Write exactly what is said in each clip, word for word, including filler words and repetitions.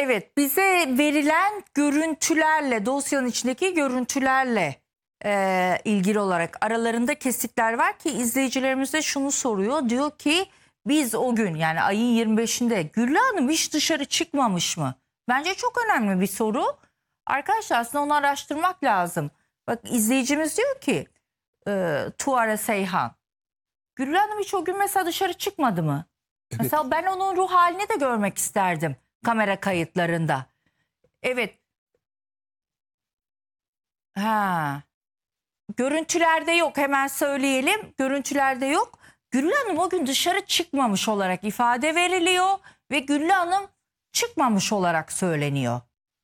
Evet, bize verilen görüntülerle, dosyanın içindeki görüntülerle e, ilgili olarak aralarında kesitler var ki izleyicilerimiz de şunu soruyor. Diyor ki biz o gün, yani ayın yirmi beşinde Güllü Hanım hiç dışarı çıkmamış mı? Bence çok önemli bir soru. Arkadaşlar aslında onu araştırmak lazım. Bak, izleyicimiz diyor ki e, Tuara Seyhan, Güllü Hanım hiç o gün mesela dışarı çıkmadı mı? Evet. Mesela ben onun ruh halini de görmek isterdim kamera kayıtlarında. Evet. Ha. Görüntülerde yok, hemen söyleyelim. Görüntülerde yok. Güllü Hanım o gün dışarı çıkmamış olarak ifade veriliyor ve Güllü Hanım çıkmamış olarak söyleniyor.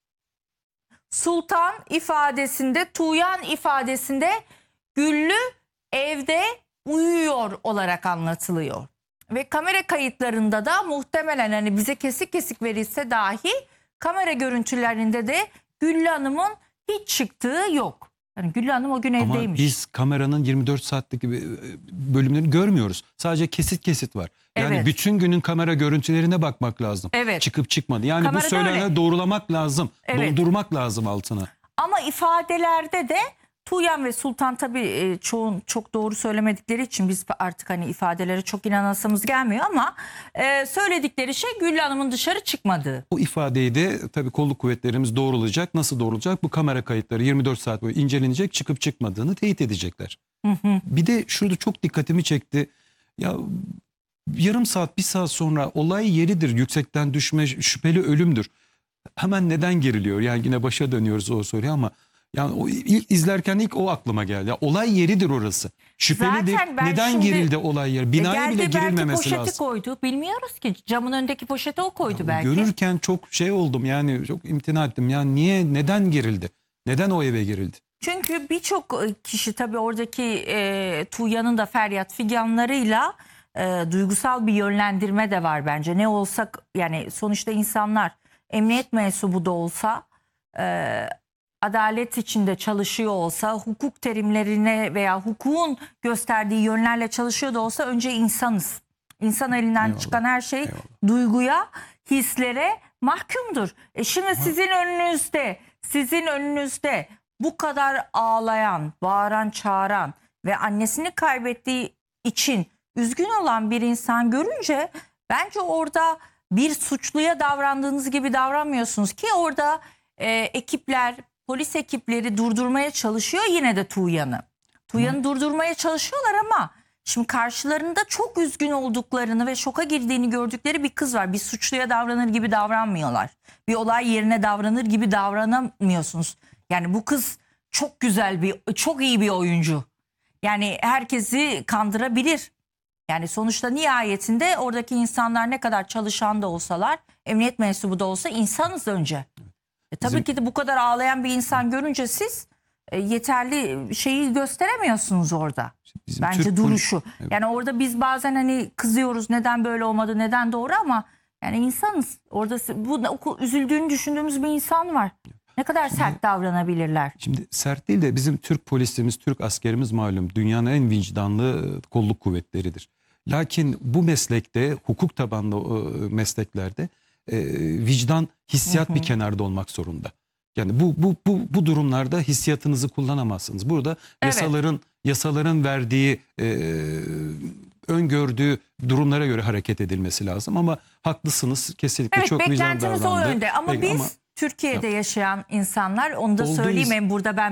Sultan ifadesinde, Tuğyan ifadesinde Güllü evde uyuyor olarak anlatılıyor. Ve kamera kayıtlarında da muhtemelen, hani bize kesik kesik verilse dahi kamera görüntülerinde de Güllü Hanım'ın hiç çıktığı yok. Yani Güllü Hanım o gün Ama evdeymiş. biz kameranın yirmi dört saatlik bölümlerini görmüyoruz. Sadece kesit kesit var. Yani Evet. bütün günün kamera görüntülerine bakmak lazım. Evet. Çıkıp çıkmadı. Yani Kamerada bu söylenenleri öyle. doğrulamak lazım. Evet. Doldurmak lazım altına. Ama ifadelerde de Tuğyan ve Sultan tabii e, çoğun çok doğru söylemedikleri için biz artık hani ifadelere çok inanasımız gelmiyor ama e, söyledikleri şey Güllü Hanım'ın dışarı çıkmadığı. O ifadeyi de tabii kolluk kuvvetlerimiz doğrulayacak. Nasıl doğrulayacak? Bu kamera kayıtları yirmi dört saat boyunca incelenecek, çıkıp çıkmadığını teyit edecekler. Hı hı. Bir de şurada çok dikkatimi çekti. Ya yarım saat, bir saat sonra olay yeridir. Yüksekten düşme, şüpheli ölümdür. Hemen neden geriliyor? Yani yine başa dönüyoruz o soruya ama yani o ilk izlerken ilk o aklıma geldi. Ya olay yeridir orası. Şüphelidir. Zaten ben Neden şimdi- gerildi olay yeri? Binaya E bile geldi, belki girilmemesi poşeti lazım. koydu. Bilmiyoruz ki. Camın önündeki poşeti o koydu belki. Görürken çok şey oldum, yani çok imtina ettim. Yani niye, neden gerildi? Neden o eve gerildi? Çünkü birçok kişi tabii oradaki e, Tuğyan'ın da feryat figanlarıyla e, duygusal bir yönlendirme de var bence. Ne olsak, yani sonuçta insanlar emniyet mensubu da olsa, e, adalet içinde çalışıyor olsa, hukuk terimlerine veya hukukun gösterdiği yönlerle çalışıyor da olsa önce insanız. İnsan elinden Eyvallah. çıkan her şey Eyvallah. duyguya, hislere mahkumdur. E şimdi sizin önünüzde, sizin önünüzde bu kadar ağlayan, bağıran, çağıran ve annesini kaybettiği için üzgün olan bir insan görünce bence orada bir suçluya davrandığınız gibi davranmıyorsunuz ki orada e, ekipler, polis ekipleri durdurmaya çalışıyor yine de Tuğyan'ı. Tuğyan'ı durdurmaya çalışıyorlar ama şimdi karşılarında çok üzgün olduklarını ve şoka girdiğini gördükleri bir kız var. Bir suçluya davranır gibi davranmıyorlar. Bir olay yerine davranır gibi davranamıyorsunuz. Yani bu kız çok güzel bir, çok iyi bir oyuncu. Yani herkesi kandırabilir. Yani sonuçta nihayetinde oradaki insanlar ne kadar çalışan da olsalar, emniyet mensubu da olsa insanız önce. E tabii Bizim- ki de bu kadar ağlayan bir insan görünce siz e, yeterli şeyi gösteremiyorsunuz orada. Bizim Bence Türk duruşu. polis- Evet. Yani orada biz bazen hani kızıyoruz, neden böyle olmadı, neden doğru, ama yani insanız. Orada bu üzüldüğünü düşündüğümüz bir insan var. Ne kadar sert davranabilirler. Şimdi sert değil de bizim Türk polisimiz, Türk askerimiz malum dünyanın en vicdanlı kolluk kuvvetleridir. Lakin bu meslekte, hukuk tabanlı e, mesleklerde e, vicdan, hissiyat Hı hı. bir kenarda olmak zorunda. Yani bu bu bu bu durumlarda hissiyatınızı kullanamazsınız. Burada Evet. yasaların yasaların verdiği, e, öngördüğü durumlara göre hareket edilmesi lazım ama haklısınız, kesinlikle Evet, çok vicdan beklentimiz o davrandı. yönde ama Peki, biz ama Türkiye'de yaşayan insanlar, onu da Olduğu söyleyeyim iz- hem burada ben